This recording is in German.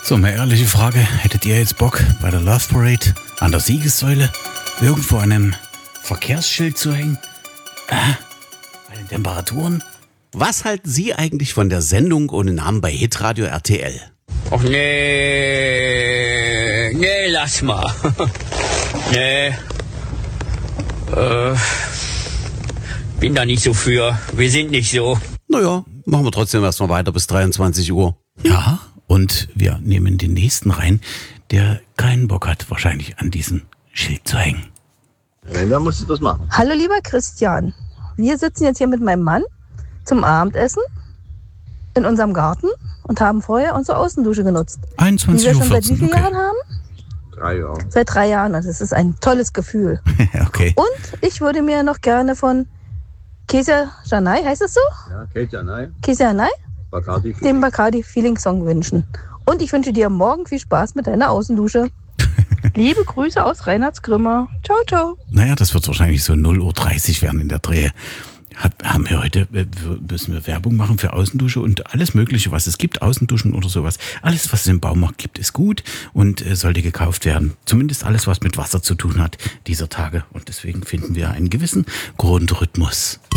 So, eine ehrliche Frage. Hättet ihr jetzt Bock, bei der Love Parade an der Siegessäule irgendwo an einem Verkehrsschild zu hängen? Bei den Temperaturen? Was halten Sie eigentlich von der Sendung ohne Namen bei Hitradio RTL? Och nee, lass mal. Nee. Bin da nicht so für. Wir sind nicht so. Naja, machen wir trotzdem erstmal weiter bis 23 Uhr. Ja, und wir nehmen den nächsten rein, der keinen Bock hat, wahrscheinlich an diesem Schild zu hängen. Wenn, dann musst du das machen. Hallo lieber Christian, wir sitzen jetzt hier mit meinem Mann zum Abendessen in unserem Garten und haben vorher unsere Außendusche genutzt. 21:14 Die wir schon seit wie vielen okay. Jahren haben? 3 Jahre. Seit 3 Jahren, also das ist ein tolles Gefühl. Okay. Und ich würde mir noch gerne von Kesa Janai, heißt es so? Ja, Kate, nein. Kesa Janai, Bacardi. den Bacardi Feeling Song wünschen. Und ich wünsche dir morgen viel Spaß mit deiner Außendusche. Liebe Grüße aus Reinhardsgrimma. Ciao, ciao. Naja, das wird wahrscheinlich so 0:30 Uhr werden in der Drehe. Haben wir heute, müssen wir Werbung machen für Außendusche und alles Mögliche, was es gibt, Außenduschen oder sowas. Alles, was es im Baumarkt gibt, ist gut und sollte gekauft werden. Zumindest alles, was mit Wasser zu tun hat dieser Tage. Und deswegen finden wir einen gewissen Grundrhythmus.